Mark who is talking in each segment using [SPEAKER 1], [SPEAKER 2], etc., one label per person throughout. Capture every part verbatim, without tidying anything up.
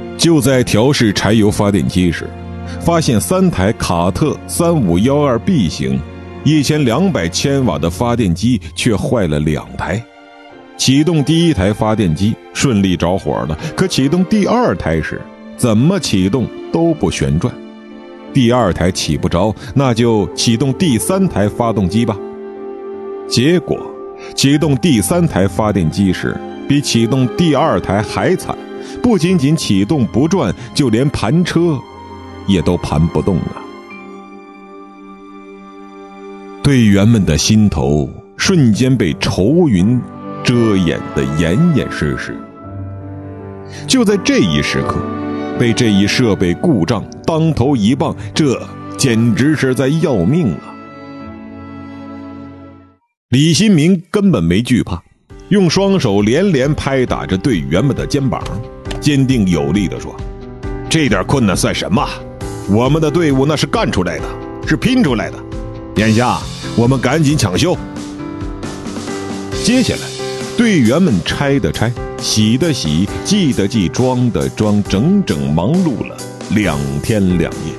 [SPEAKER 1] 就在调试柴油发电机时，发现三台卡特三五一二 B 型一千两百千瓦的发电机却坏了两台。启动第一台发电机顺利着火了，可启动第二台时怎么启动都不旋转。第二台起不着，那就启动第三台发动机吧。结果启动第三台发电机时比启动第二台还惨，不仅仅启动不转，就连盘车也都盘不动了。队员们的心头瞬间被愁云遮掩得严严实实。就在这一时刻，被这一设备故障当头一棒，这简直是在要命啊！李新民根本没惧怕，用双手连连拍打着队员们的肩膀，坚定有力地说：这点困难算什么？我们的队伍那是干出来的，是拼出来的。眼下我们赶紧抢修。接下来队员们拆的拆，洗的洗，记的记，装的装，整整忙碌了两天两夜。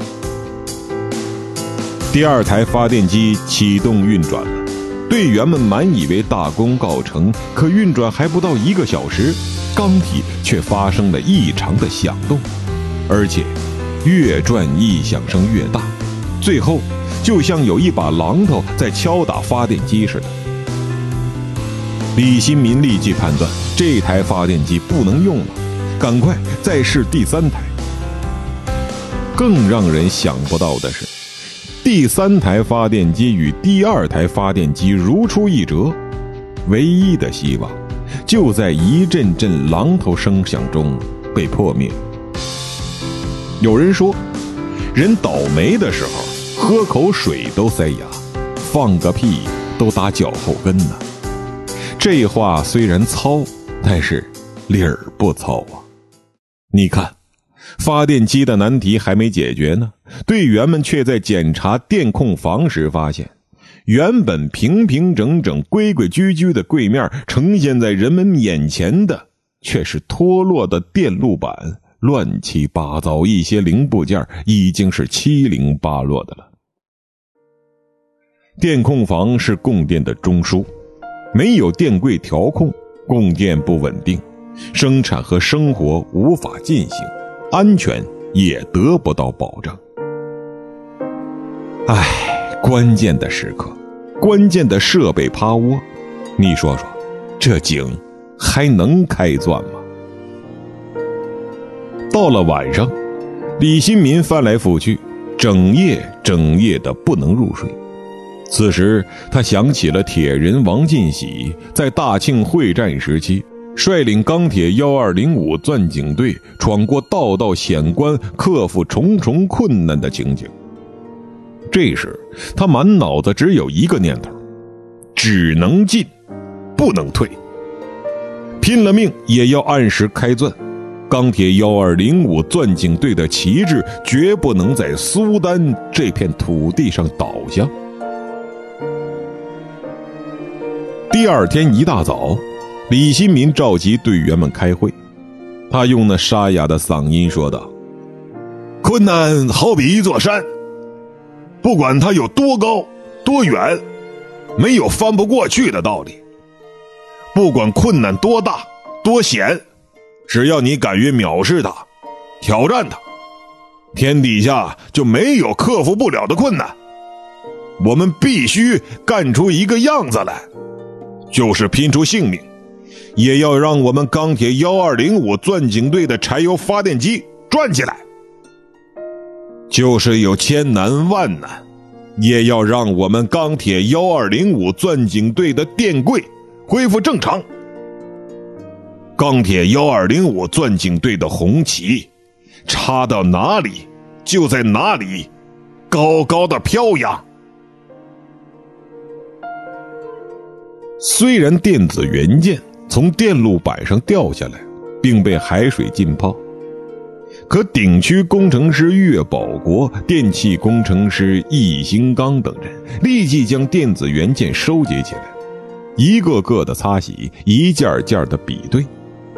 [SPEAKER 1] 第二台发电机启动运转了，队员们满以为大功告成，可运转还不到一个小时，钢体却发生了异常的响动，而且越转异响声越大，最后就像有一把榔头在敲打发电机似的。李新民立即判断这台发电机不能用了，赶快再试第三台。更让人想不到的是，第三台发电机与第二台发电机如出一辙，唯一的希望就在一阵阵榔头声响中被破灭。有人说，人倒霉的时候喝口水都塞牙，放个屁都打脚后跟呢。这话虽然糙，但是理儿不糙啊。你看，发电机的难题还没解决呢，队员们却在检查电控房时发现，原本平平整整规规矩矩的柜面呈现在人们眼前的却是脱落的电路板，乱七八糟，一些零部件已经是七零八落的了。电控房是供电的中枢，没有电柜调控，供电不稳定，生产和生活无法进行，安全也得不到保障。唉，关键的时刻，关键的设备趴窝，你说说，这井还能开钻吗？到了晚上，李新民翻来覆去，整夜整夜的不能入睡。此时他想起了铁人王进喜在大庆会战时期率领钢铁一二零五钻井队闯过道道险关，克服重重困难的情景。这时他满脑子只有一个念头，只能进不能退，拼了命也要按时开钻。钢铁一二零五钻井队的旗帜绝不能在苏丹这片土地上倒下。第二天一大早，李新民召集队员们开会，他用那沙哑的嗓音说道：困难好比一座山，不管它有多高多远，没有翻不过去的道理。不管困难多大多险，只要你敢于藐视它，挑战它，天底下就没有克服不了的困难。我们必须干出一个样子来，就是拼出性命，也要让我们钢铁一二零五钻井队的柴油发电机转起来。就是有千难万难，也要让我们钢铁一二零五钻井队的电柜恢复正常。钢铁一二零五钻井队的红旗插到哪里就在哪里高高的飘扬。虽然电子元件从电路板上掉下来并被海水浸泡，可顶区工程师岳保国、电气工程师易兴刚等人立即将电子元件收集起来，一个个的擦洗，一件件的比对。